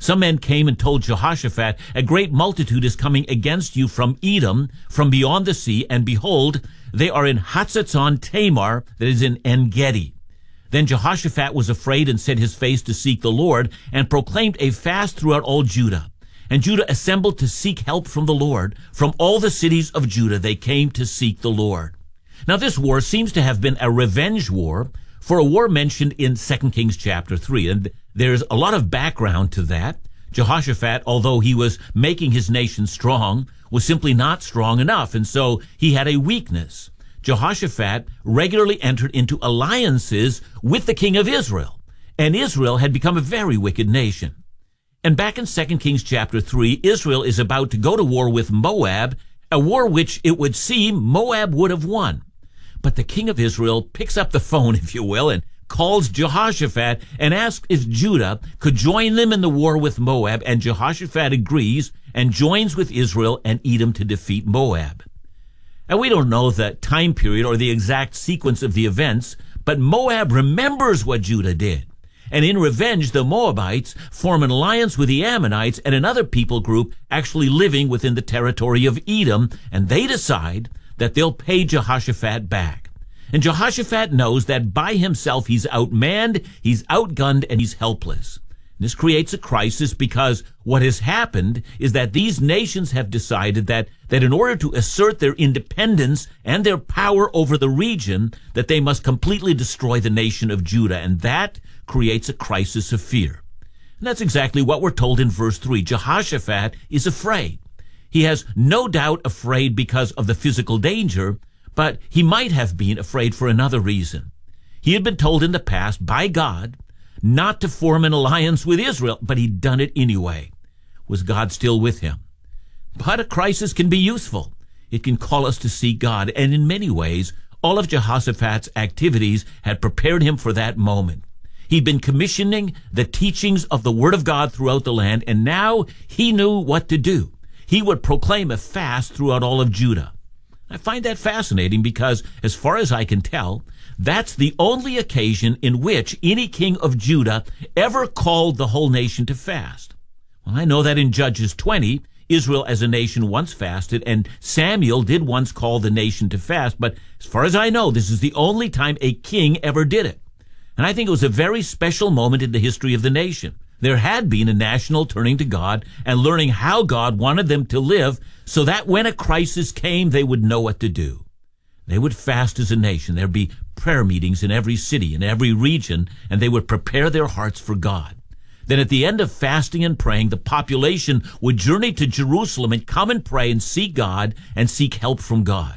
Some men came and told Jehoshaphat, "A great multitude is coming against you from Edom, from beyond the sea, and behold, they are in Hatzatzon Tamar, that is in En-Gedi." Then Jehoshaphat was afraid and set his face to seek the Lord, and proclaimed a fast throughout all Judah. And Judah assembled to seek help from the Lord. From all the cities of Judah they came to seek the Lord. Now this war seems to have been a revenge war for a war mentioned in 2 Kings chapter 3. And there's a lot of background to that. Jehoshaphat, although he was making his nation strong, was simply not strong enough, and so he had a weakness. Jehoshaphat regularly entered into alliances with the king of Israel, and Israel had become a very wicked nation. And back in 2 Kings chapter 3, Israel is about to go to war with Moab, a war which it would seem Moab would have won. But the king of Israel picks up the phone, if you will, and calls Jehoshaphat and asks if Judah could join them in the war with Moab, and Jehoshaphat agrees and joins with Israel and Edom to defeat Moab. And we don't know the time period or the exact sequence of the events, but Moab remembers what Judah did. And in revenge, the Moabites form an alliance with the Ammonites and another people group actually living within the territory of Edom, and they decide that they'll pay Jehoshaphat back. And Jehoshaphat knows that by himself he's outmanned, he's outgunned, and he's helpless. This creates a crisis because what has happened is that these nations have decided that in order to assert their independence and their power over the region, that they must completely destroy the nation of Judah, and that creates a crisis of fear. And that's exactly what we're told in verse 3. Jehoshaphat is afraid. He has no doubt afraid because of the physical danger, but he might have been afraid for another reason. He had been told in the past by God not to form an alliance with Israel, but he'd done it anyway. Was God still with him? But a crisis can be useful. It can call us to seek God, and in many ways, all of Jehoshaphat's activities had prepared him for that moment. He'd been commissioning the teachings of the Word of God throughout the land, and now he knew what to do. He would proclaim a fast throughout all of Judah. I find that fascinating because, as far as I can tell, that's the only occasion in which any king of Judah ever called the whole nation to fast. Well, I know that in Judges 20, Israel as a nation once fasted, and Samuel did once call the nation to fast, but as far as I know, this is the only time a king ever did it. And I think it was a very special moment in the history of the nation. There had been a national turning to God and learning how God wanted them to live so that when a crisis came, they would know what to do. They would fast as a nation. There'd be prayer meetings in every city, in every region, and they would prepare their hearts for God. Then at the end of fasting and praying, the population would journey to Jerusalem and come and pray and seek God and seek help from God.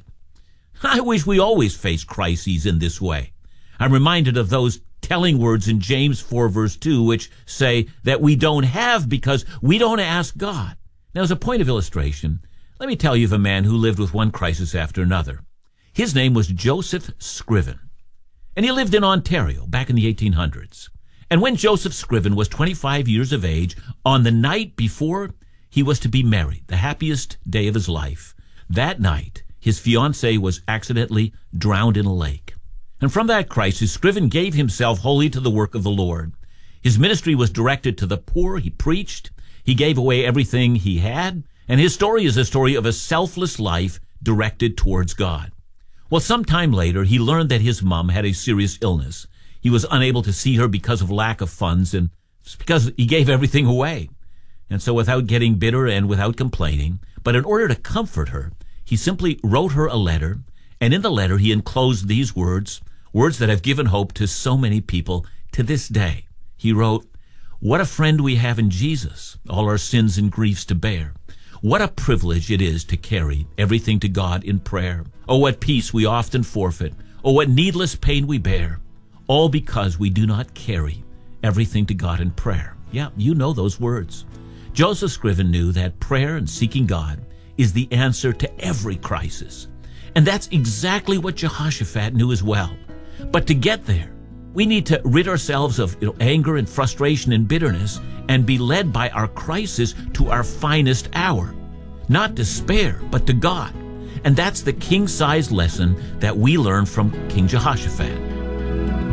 I wish we always faced crises in this way. I'm reminded of those telling words in James 4 verse 2, which say that we don't have because we don't ask God. Now, as a point of illustration, let me tell you of a man who lived with one crisis after another. His name was Joseph Scriven, and he lived in Ontario back in the 1800s. And when Joseph Scriven was 25 years of age, on the night before he was to be married, the happiest day of his life, that night his fiancée was accidentally drowned in a lake. And from that crisis, Scriven gave himself wholly to the work of the Lord. His ministry was directed to the poor. He preached. He gave away everything he had. And his story is a story of a selfless life directed towards God. Well, sometime later, he learned that his mom had a serious illness. He was unable to see her because of lack of funds, and it's because he gave everything away. And so without getting bitter and without complaining, but in order to comfort her, he simply wrote her a letter, and in the letter he enclosed these words that have given hope to so many people to this day. He wrote, "What a friend we have in Jesus, all our sins and griefs to bear. What a privilege it is to carry everything to God in prayer. Oh, what peace we often forfeit. Oh, what needless pain we bear. All because we do not carry everything to God in prayer." Yeah, you know those words. Joseph Scriven knew that prayer and seeking God is the answer to every crisis. And that's exactly what Jehoshaphat knew as well. But to get there, we need to rid ourselves of anger and frustration and bitterness and be led by our crisis to our finest hour. Not despair, but to God. And that's the king-sized lesson that we learn from King Jehoshaphat.